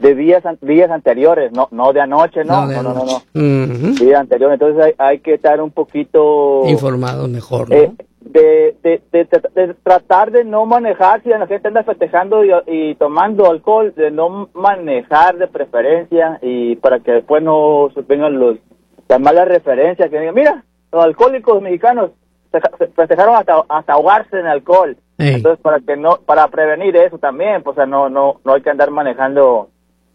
días anteriores, no de anoche, no. Uh-huh. Días anteriores, entonces hay que estar un poquito informado mejor, ¿no? De tratar de no manejar, si la gente anda festejando y tomando alcohol, de no manejar de preferencia, y para que después no vengan las malas referencias, que digan, mira, los alcohólicos mexicanos festejaron hasta ahogarse en alcohol. Hey. Entonces, para prevenir eso también, pues, no hay que andar manejando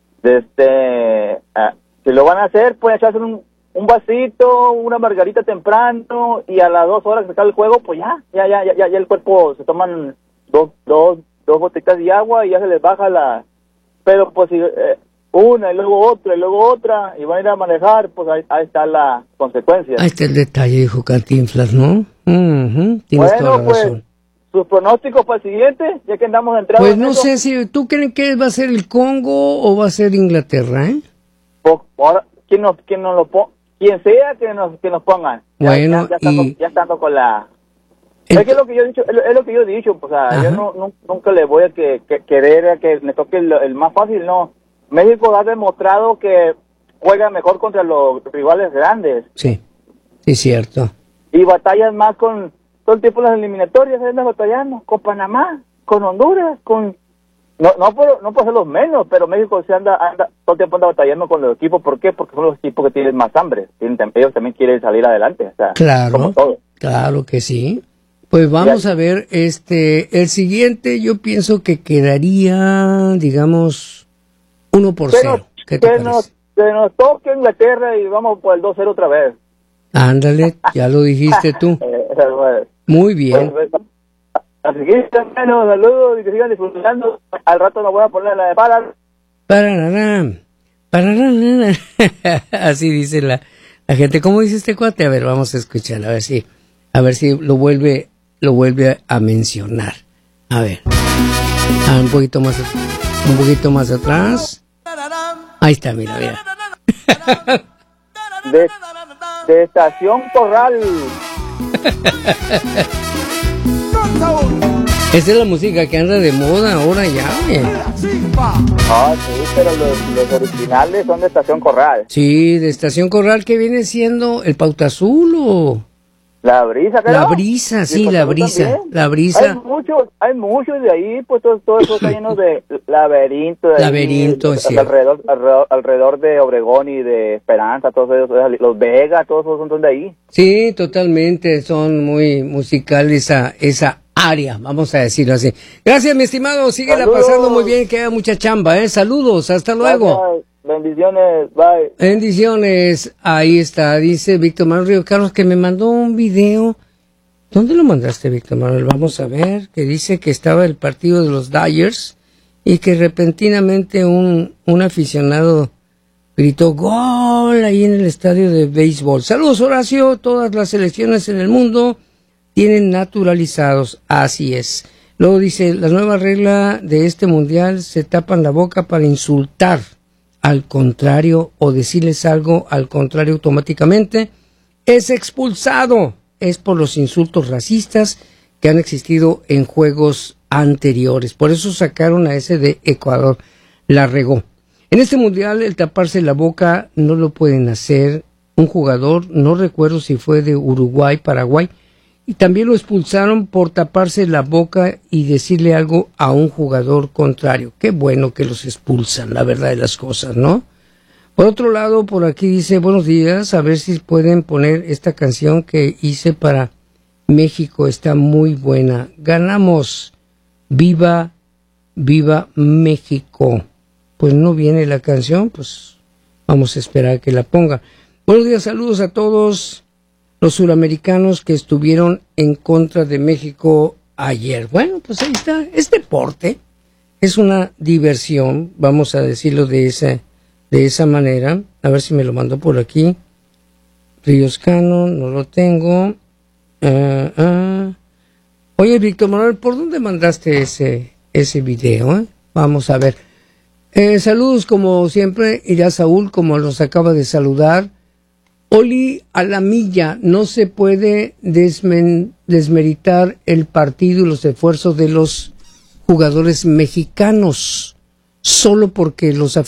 si lo van a hacer, pueden echarse un vasito, una margarita temprano, y a las 2 horas que se acabe el juego, pues ya el cuerpo se toman dos botellas de agua y ya se les baja pero pues si una y luego otra y van a ir a manejar, pues ahí está la consecuencia. Ahí está el detalle, dijo Cantinflas, ¿no? Uh-huh. Tienes toda la razón. ¿Sus pronósticos para el siguiente? Ya que andamos entrando. Pues no sé si tú crees que va a ser el Congo o va a ser Inglaterra, ¿eh? Ahora, quien sea que nos pongan. Bueno, ya estando con la... Es que es lo que yo he dicho, o sea, ajá. Yo nunca le voy a querer a que me toque el más fácil, no. México ha demostrado que juega mejor contra los rivales grandes. Sí, es cierto. Y batallas más con todo el tiempo las eliminatorias, andas batallando con Panamá, con Honduras, con... No por ser los menos, pero México se anda todo el tiempo anda batallando con los equipos. ¿Por qué? Porque son los equipos que tienen más hambre. Ellos también quieren salir adelante. O sea, claro, claro que sí. Pues vamos a ver, el siguiente yo pienso que quedaría, digamos, 1-0. ¿Qué te parece? Que nos toque Inglaterra y vamos por el 2-0 otra vez. Ándale, ya lo dijiste tú. Muy bien. Así que, bueno, saludos y que sigan disfrutando. Al rato nos voy a poner la de Pararán. Así dice la gente. ¿Cómo dice este cuate? A ver, vamos a escuchar, a ver si lo vuelve a mencionar. A ver. Un poquito más atrás. Ahí está, mira. De Estación Corral. Esa es la música que anda de moda ahora ya, sí, pero los originales son de Estación Corral. Sí, de Estación Corral, que viene siendo el Pauta Azul o... La Brisa, ¿qué? La Brisa, sí, la Brisa. La Brisa. Hay muchos de ahí, pues todo eso está lleno de laberinto. Sí. Alrededor de Obregón y de Esperanza, todos ellos, los Vega, todos esos son de ahí. Sí, totalmente, son muy musicales esa área, vamos a decirlo así. Gracias, mi estimado, síguela pasando muy bien, que haya mucha chamba, Saludos, hasta luego. Gracias. Bendiciones, bye. Bendiciones, ahí está, dice Víctor Manuel Río Carlos, que me mandó un video. ¿Dónde lo mandaste, Víctor Manuel? Vamos a ver, que dice que estaba el partido de los Dyers y que repentinamente un aficionado gritó ¡gol! Ahí en el estadio de béisbol. Saludos, Horacio, todas las selecciones en el mundo tienen naturalizados, así es. Luego dice, la nueva regla de este mundial, se tapan la boca para insultar al contrario o decirles algo al contrario automáticamente, es expulsado. Es por los insultos racistas que han existido en juegos anteriores. Por eso sacaron a ese de Ecuador. La regó. En este mundial el taparse la boca no lo pueden hacer. Un jugador, no recuerdo si fue de Uruguay, Paraguay, y también lo expulsaron por taparse la boca y decirle algo a un jugador contrario. Qué bueno que los expulsan, la verdad de las cosas, ¿no? Por otro lado, por aquí dice, buenos días, a ver si pueden poner esta canción que hice para México, está muy buena. Ganamos, viva México. Pues no viene la canción, pues vamos a esperar a que la ponga. Buenos días, saludos a todos los suramericanos que estuvieron en contra de México ayer. Bueno, pues ahí está, es deporte, es una diversión, vamos a decirlo de esa manera. A ver si me lo mandó por aquí. Ríos Cano, no lo tengo. Oye, Víctor Manuel, ¿por dónde mandaste ese video? Vamos a ver. Saludos como siempre, irá Saúl, como nos acaba de saludar. Oli Alamilla, no se puede desmeritar el partido y los esfuerzos de los jugadores mexicanos solo porque los